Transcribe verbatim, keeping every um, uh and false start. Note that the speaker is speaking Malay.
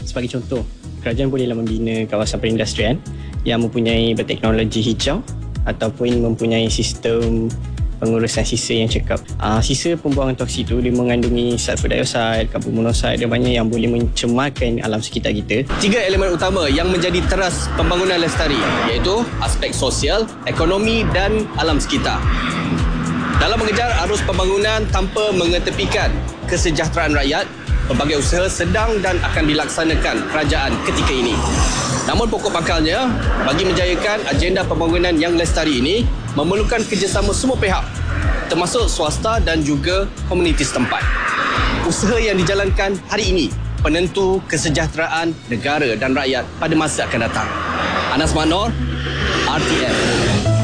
Sebagai contoh, kerajaan bolehlah membina kawasan perindustrian yang mempunyai berteknologi hijau ataupun mempunyai sistem pengurusan sisa yang cekap. Uh, sisa pembuangan toksik itu dia mengandungi sulfur dioxide, karbon monoksida dan banyak yang boleh mencemarkan alam sekitar kita. Tiga elemen utama yang menjadi teras pembangunan lestari iaitu aspek sosial, ekonomi dan alam sekitar. Dalam mengejar arus pembangunan tanpa mengetepikan kesejahteraan rakyat, pelbagai usaha sedang dan akan dilaksanakan kerajaan ketika ini. Namun pokok pangkalnya, bagi menjayakan agenda pembangunan yang lestari ini, memerlukan kerjasama semua pihak, termasuk swasta dan juga komuniti setempat. Usaha yang dijalankan hari ini penentu kesejahteraan negara dan rakyat pada masa akan datang. Anas Manor, R T M.